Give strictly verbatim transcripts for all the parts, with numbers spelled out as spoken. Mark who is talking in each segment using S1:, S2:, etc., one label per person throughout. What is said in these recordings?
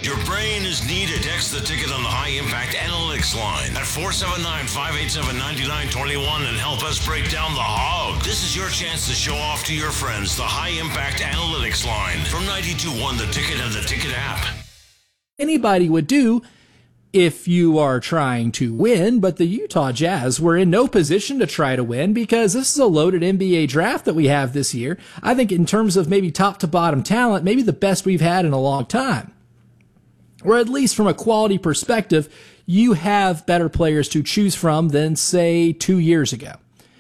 S1: Your brain is needed. Text the ticket on the High Impact Analytics line at four seven nine, five eight seven, nine nine two one and help us break down the hog. This is your chance to show off to your friends the High Impact Analytics line from ninety-two point one The Ticket and the Ticket app.
S2: Anybody would do if you are trying to win, but the Utah Jazz were in no position to try to win because this is a loaded N B A draft that we have this year. I think in terms of maybe top to bottom talent, maybe the best we've had in a long time. Or at least from a quality perspective, you have better players to choose from than, say, two years ago,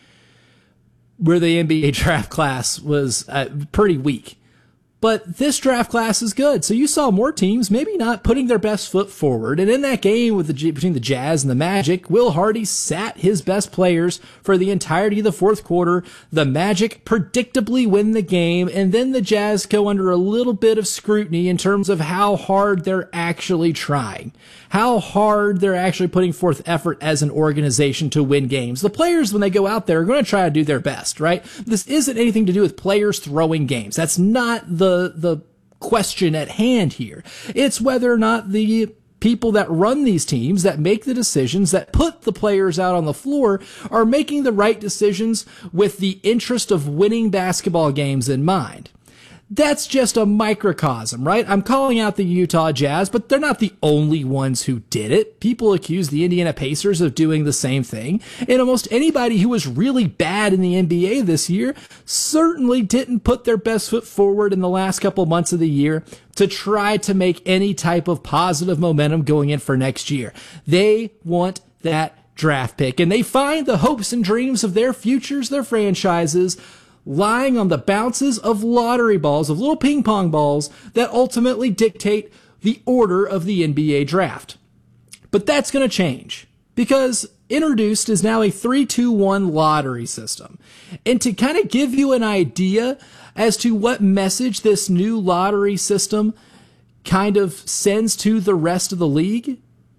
S2: where the N B A draft class was uh, pretty weak. But this draft class is good. So you saw more teams maybe not putting their best foot forward. And in that game with the, between the Jazz and the Magic, Will Hardy sat his best players for the entirety of the fourth quarter. The Magic predictably win the game. And then the Jazz go under a little bit of scrutiny in terms of how hard they're actually trying, how hard they're actually putting forth effort as an organization to win games. The players, when they go out there, are going to try to do their best, right? This isn't anything to do with players throwing games. That's not the the question at hand here. It's whether or not the people that run these teams, that make the decisions, that put the players out on the floor, are making the right decisions with the interest of winning basketball games in mind. That's just a microcosm, right? I'm calling out the Utah Jazz, but they're not the only ones who did it. People accuse the Indiana Pacers of doing the same thing. And almost anybody who was really bad in the N B A this year certainly didn't put their best foot forward in the last couple months of the year to try to make any type of positive momentum going in for next year. They want that draft pick, and they find the hopes and dreams of their futures, their franchises, lying on the bounces of lottery balls, of little ping pong balls that ultimately dictate the order of the N B A draft. But that's going to change because introduced is now a three two one lottery system. And to kind of give you an idea as to what message this new lottery system kind of sends to the rest of the league,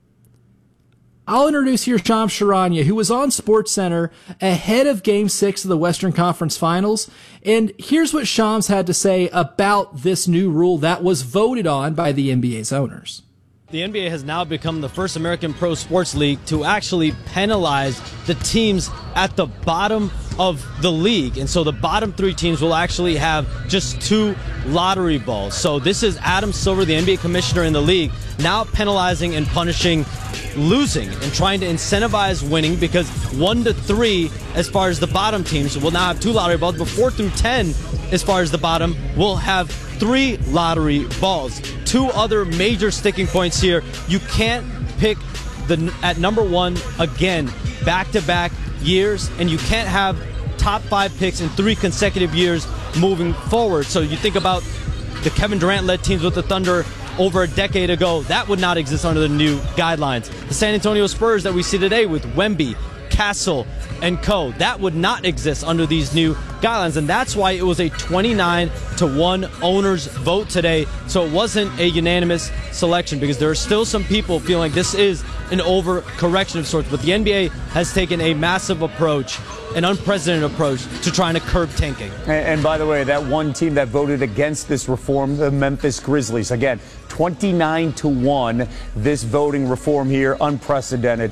S2: I'll introduce here Shams Charania, who was on SportsCenter ahead of Game six of the Western Conference Finals. And here's what Shams had to say about this new rule that was voted on by the N B A's owners.
S3: The N B A has now become the first American pro sports league to actually penalize the teams at the bottom of the league. And so the bottom three teams will actually have just two lottery balls. So this is Adam Silver, the N B A commissioner in the league, now penalizing and punishing losing and trying to incentivize winning, because one to three, as far as the bottom teams, will now have two lottery balls, but four through ten, as far as the bottom, will have three lottery balls. Two other major sticking points here. You can't pick the at number one again back-to-back years, and you can't have top five picks in three consecutive years moving forward. So you think about the Kevin Durant-led teams with the Thunder over a decade ago. That would not exist under the new guidelines. The San Antonio Spurs that we see today with Wemby, Castle, and co. That would not exist under these new guidelines, and that's why it was a twenty-nine to one owners vote today. So it wasn't a unanimous selection, because there are still some people feeling like this is an overcorrection of sorts. But the N B A has taken a massive approach, an unprecedented approach to trying to curb tanking.
S4: And, and by the way, that one team that voted against this reform, the Memphis Grizzlies, again, twenty-nine to one, this voting reform here, unprecedented.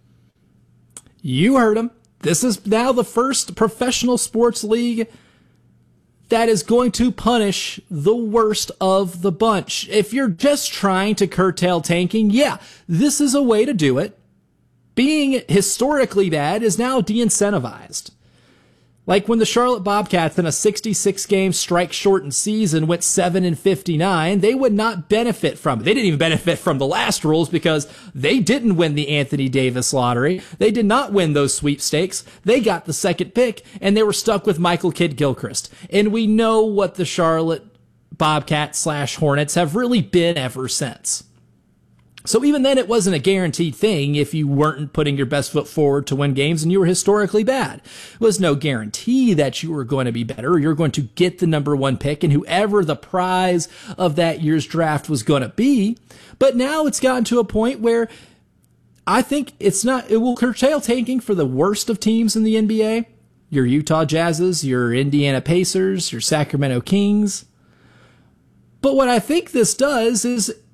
S2: You heard him. This is now the first professional sports league that is going to punish the worst of the bunch. If you're just trying to curtail tanking, yeah, this is a way to do it. Being historically bad is now de-incentivized. Like when the Charlotte Bobcats in a sixty-six game strike-shortened season went seven and fifty-nine, they would not benefit from it. They didn't even benefit from the last rules because they didn't win the Anthony Davis lottery. They did not win those sweepstakes. They got the second pick, and they were stuck with Michael Kidd-Gilchrist. And we know what the Charlotte Bobcats slash Hornets have really been ever since. So even then, it wasn't a guaranteed thing if you weren't putting your best foot forward to win games and you were historically bad. It was no guarantee that you were going to be better. You're going to get the number one pick and whoever the prize of that year's draft was going to be. But now it's gotten to a point where I think it's not, it will curtail tanking for the worst of teams in the N B A. Your Utah Jazzes, your Indiana Pacers, your Sacramento Kings. But what I think this does is